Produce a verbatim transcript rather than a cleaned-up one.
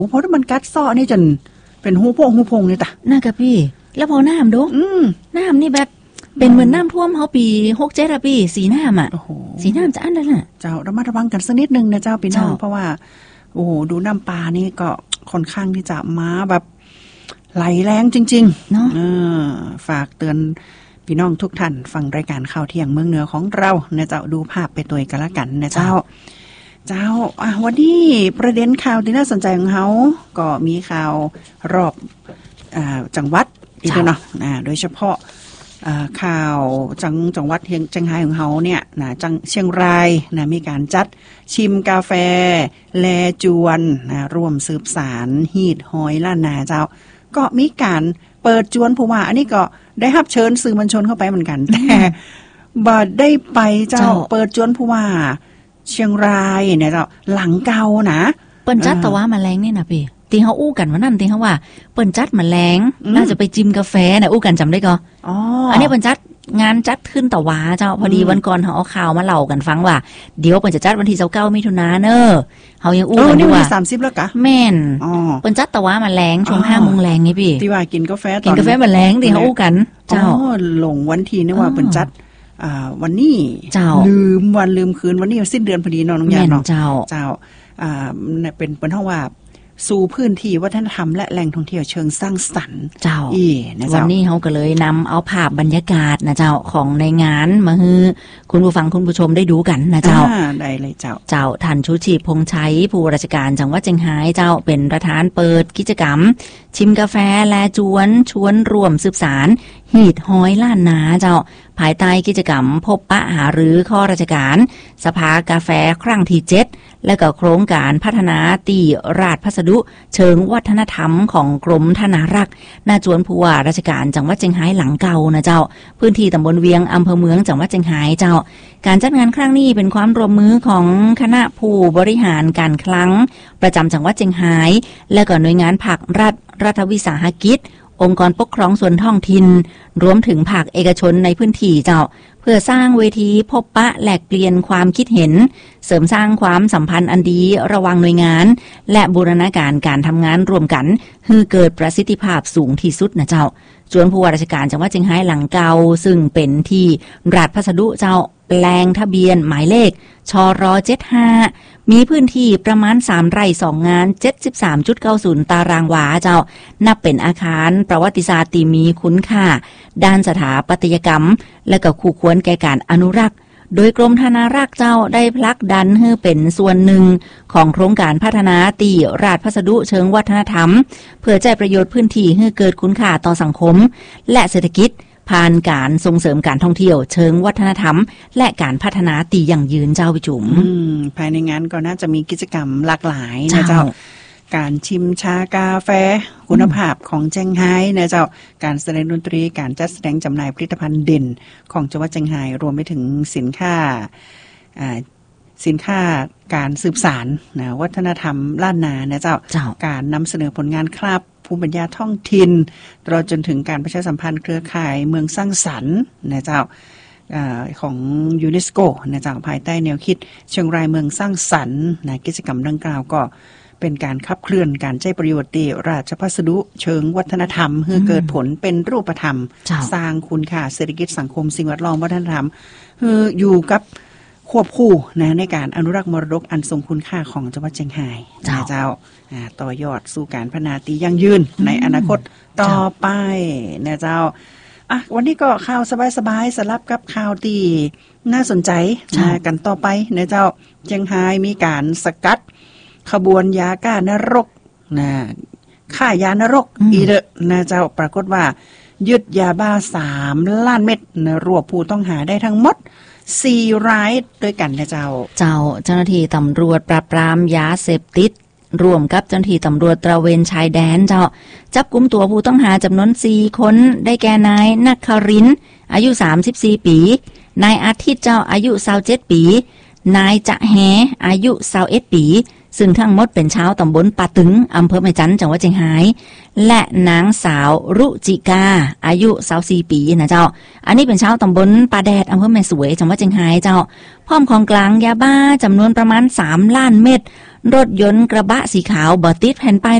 เพราะถ้ามันกัดซ้อนี่จนเป็นหูโพงหูพงนี่ตะน่ากะพี่แล้วพอน้ำดูอืมน้ำนี่แบบเป็นเหมือนน้ำท่วมเขาปีหกเจ็ดอะพี่สีน้ำอ่ะสีน้ำจะอันนั้นน่ะเจ้าระมัดระวังกันสักนิดนึงนะเจ้าพี่น้องเพราะว่าโอ้โหดูน้ำปลานี่ก็ค่อนข้างที่จะมาแบบไหลแรงจริงๆเนาะฝากเตือนพี่น้องทุกท่านฟังรายการข่าวเที่ยงเมืองเหนือของเรานะเจ้าดูภาพไปตัวกันละกันนะเจ้าเจ้าอ่ะวันนี้ประเด็นข่าวที่น่าสนใจของเขาก็มีข่าวรอบอ่าจังหวัดอีกเนาะอ่าโดยเฉพาะข่าวจังจังหวัดเชียงรายของเขาเนี่ยนะจังเชียงรายนะมีการจัดชิมกาแฟแลจวนนะร่วมสืบสารฮีดหอยล้านนาเจ้าก็มีการเปิดจวนผู้ว่าอันนี้ก็ได้รับเชิญสื่อมวลชนเข้าไปเหมือนกันแต่บ่ได้ไปเจ้าเปิดจวนผู้ว่าเชียงรายเนี่ยเจ้าหลังเก่านะเปิ้นจัดตะว่ามาแรงนี่นะพี่ตีเขาอู้กันว่านั่นตีเขาว่าเปิ้นจัดมาแรงน่าจะไปจิมกาแฟนะอู้กันจำได้ก็อ๋ออันนี้เปิ้นจัดงานจัดขึ้นตะวาเจ้าพอดีวันก่อนเขาเอาข่าวมาเล่ากันฟังว่าเดี๋ยวเปิ้นจะจัดวันที่ยี่สิบเก้ามิถุนายนเนอะเฮายังอู้กันอยู่ว่าสามสิบแล้วกะแม่นอ๋อเปิ้นจัดตะวามาแรงช่วง ห้าโมง แรงไงพี่ที่ว่ากินกาแฟตอนกินกาแฟมาแรงที่เขาอู้กันเจ้าอ๋อหลงวันที่นึกว่าเปิ้นจัดอ่าวันนี้ลืมวันลืมคืนวันนี้สิ้นเดือนพอดีเนาะน้องยาเนาะเจ้าเจ้าอ่าเป็นเปิ้นเฮาว่าสู่พื้นที่วัฒนธรรมและแหล่งท่องเที่ยวเชิงสร้างสรรค์เจ้าอีนะเจ้าวันนี้เขาก็เลยนำเอาภาพบรรยากาศนะเจ้าของในงานมาให้คุณผู้ฟังคุณผู้ชมได้ดูกันนะเจ้าได้เลยเจ้าเจ้าท่านชูชีพพงษ์ชัยผู้ราชการจังหวัดเชียงรายเจ้าเป็นประธานเปิดกิจกรรมชิมกาแฟแลจวนชวนร่วมสืบสารฮีดหอยล้านนาเจ้าภายใต้กิจกรรมพบปะหารือข้อราชการสภากาแฟครั้งที่เจ็ดและก็โครงการพัฒนาตีราชพัสดุเชิงวัฒนธรรมของกรมธนารักษ์นาจวนผู้ว่าราชการจังหวัดเชียงรายหลังเก่านะเจ้าพื้นที่ตำบลเวียงอำเภอเมืองจังหวัดเชียงรายเจ้าการจัดงานครั้งนี้เป็นความร่วมมือของคณะผู้บริหารการคลังประจำจังหวัดเชียงรายและก็หน่วยงานภาครัฐรัฐวิสาหกิจองค์กรปกครองส่วนท้องถิ่นรวมถึงภาคเอกชนในพื้นที่เจ้าเพื่อสร้างเวทีพบปะแลกเปลี่ยนความคิดเห็นเสริมสร้างความสัมพันธ์อันดีระหว่างหน่วยงานและบูรณาการการทำงานร่วมกันให้เกิดประสิทธิภาพสูงที่สุดนะเจ้าจวนผู้ว่าราชการจังหวัดเชียงรายหลังเก่าซึ่งเป็นที่ราชพัสดุเจ้าแปลงทะเบียนหมายเลขชรเจ็ดสิบห้ามีพื้นที่ประมาณสามไร่สองงาน เจ็ดสิบสามจุดเก้าศูนย์ ตารางวาเจ้านับเป็นอาคารประวัติศาสตร์ที่มีคุณค่าด้านสถาปัตยกรรมและก็คู่ควรแก่การอนุรักษ์โดยกรมธนารักษ์เจ้าได้ผลักดันให้เป็นส่วนหนึ่งของโครงการพัฒนาตีราชพัสดุเชิงวัฒนธรรมเพื่อแจกประโยชน์พื้นที่ให้เกิดคุณค่าต่อสังคมและเศรษฐกิจผ่านการส่งเสริมการท่องเที่ยวเชิงวัฒนธรรมและการพัฒนาตีอย่างยืนเจ้าวิจุ๋มภายในงานก็น่าจะมีกิจกรรมหลากหลายนะเจ้าการชิมชากาแฟคุณภาพของเชียงรายนะเจ้าการแสดงดนตรีการจัดแสดงจำหน่ายผลิตภัณฑ์เด่นของจังหวัดเชียงรายรวมไปถึงสินค้าสินค้าการสืบสานนะวัฒนธรรมล้านนานะเจ้าการนำเสนอผลงานคราบภูมิปัญญาท้องถิ่นตลอดจนถึงการประชาสัมพันธ์เครือข่ายเมืองสร้างสรรค์นะเจ้าของยูเนสโกนะเจ้าภายใต้แนวคิดเชียงรายเมืองสร้างสรรค์นะกิจกรรมดังกล่าวก็เป็นการขับเคลื่อนการใช้ประโยชน์ตีราชพัสดุเชิงวัฒนธรรมให้เกิดผลเป็นรูปธรรมสร้างคุณค่าเศรษฐกิจสังคมสิ่งแวดล้อมวัฒนธรรมคืออยู่กับควบคู่นะในการอนุรักษ์มรดกอันทรงคุณค่าของจังหวัดเชียงรายนะเจ้าต่อยอดสู่การพัฒนาตียั่งยืนในอนาคตต่อไปนะเจ้าอ่ะวันนี้ก็ข่าวสบายๆสลับกับข่าวตีน่าสนใจนะกันต่อไปนะเจ้าเชียงรายมีการสกัดขบวนยาก้านรกนะฆ่ายานรกอีเดะนะเจ้าปรากฏว่ายึดยาบ้าสามล้านเม็ดนะรวบผู้ต้องหาได้ทั้งหมดสี่รายด้วยกันนะเจ้าเจ้าเจ้าหน้าที่ตำรวจปราบปรามยาเสพติดร่วมกับเจ้าหน้าที่ตำรวจตระเวนชายแดนเจ้าจับกุมตัวผู้ต้องหาจำนวนสี่คนได้แก่นายนักครินทร์อายุสามสิบสี่ปีนายอาทิตย์เจ้าอายุยี่สิบเจ็ดปีนายจะแฮอายุยี่สิบเอ็ดปีซึ่งทั้งหมดเป็นชาวตำบลป่าตึงอำเภอแม่จันจังหวัดเชียงรายและนางสาวรุจิกาอายุยี่สิบสี่ปีนะเจ้าอันนี้เป็นชาวตำบลป่าแดดอำเภอแม่สวยจังหวัดเชียงรายเจ้าพร้อมของกลางยาบ้าจำนวนประมาณสามล้านเม็ดรถยนต์กระบะสีขาวบ่ติดแผ่นป้าย